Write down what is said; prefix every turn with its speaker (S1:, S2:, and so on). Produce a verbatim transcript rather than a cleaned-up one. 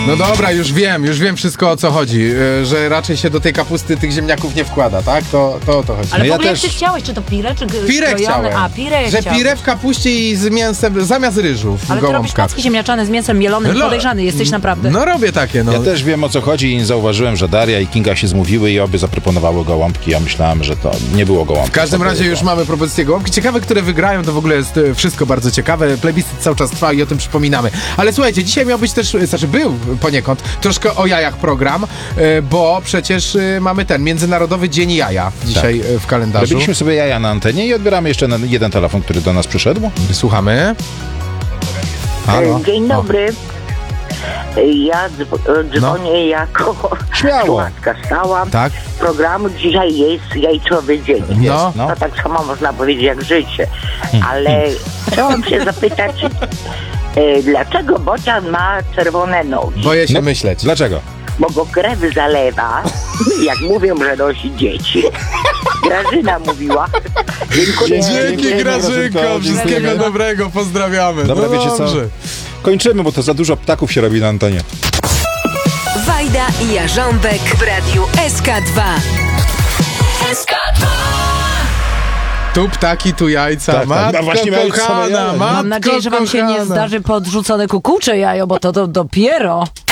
S1: No dobra, już wiem, już wiem wszystko, o co chodzi, e, że raczej się do tej kapusty tych ziemniaków nie wkłada, tak? To, to o to chodzi.
S2: Ale
S3: No
S2: w
S3: ja
S2: ogóle
S3: też-
S2: jak ty chciałeś, czy to pire, czy g-
S1: Pire
S2: skrojone?
S1: chciałem,
S2: A, pire
S1: że
S2: chciałeś.
S1: pire w kapuście i z mięsem, zamiast ryżu w
S2: Ale ty robisz
S1: gołąbkach.
S2: placki ziemniaczane z mięsem mielonym,
S1: No,
S2: podejrzany jesteś naprawdę.
S1: No robię takie, no.
S3: Ja też wiem, o co chodzi i zauważyłem, że Daria i Kinga się zmówiły i obie zaproponowały gołąbki. Ja myślałem, że to nie było gołąbki.
S1: W każdym
S3: to
S1: razie
S3: były
S1: już mamy propozycje gołąbki. Ciekawe, które wygrają, to w ogóle jest e, wszystko bardzo ciekawe. Plebiscyt cały czas trwa i o tym przypominamy. Ale słuchajcie, dzisiaj miał być też, e, znaczy był poniekąd, troszkę o jajach program, e, bo przecież e, mamy ten Międzynarodowy Dzień Jaja dzisiaj e, w kalendarzu.
S3: Robiliśmy sobie jaja na antenie i odbieramy jeszcze na jeden telefon, który do nas przyszedł.
S1: Słuchamy. Halo.
S4: Dzień dobry. Ja dzw- dzwonię jako
S3: Śmiało.
S4: słuchaczka stała.
S1: Tak?
S4: Programu dzisiaj jest jajcowy dzień.
S1: No.
S3: no.
S4: To tak samo można powiedzieć jak życie. Ale chciałam się zapytać, e, dlaczego bocian ma czerwone nogi?
S1: Boję się
S3: No.
S1: myśleć.
S3: Dlaczego?
S4: Bo go krew zalewa, jak mówią, że nosi dzieci. Grażyna mówiła. Dziękuję.
S1: Dzięki
S3: Dzięki,
S1: Grażynko,
S3: Grażynko,
S1: wszystkiego
S3: dziękuję.
S1: dobrego, pozdrawiamy.
S3: Dobra,
S1: no
S3: wiecie co?
S1: dobrze.
S3: Kończymy, bo to za dużo ptaków się robi na antenie.
S5: Wajda i Jarząbek w Radiu S K dwa. S K dwa.
S1: Tu ptaki, tu jajca.
S3: Tak, tak.
S1: Matko
S3: No właśnie miałem same
S1: kochana,
S3: jaja.
S1: matko
S2: Mam nadzieję, że wam się nie
S1: kochana.
S2: zdarzy podrzucone kukułcze jajo, bo to, to dopiero.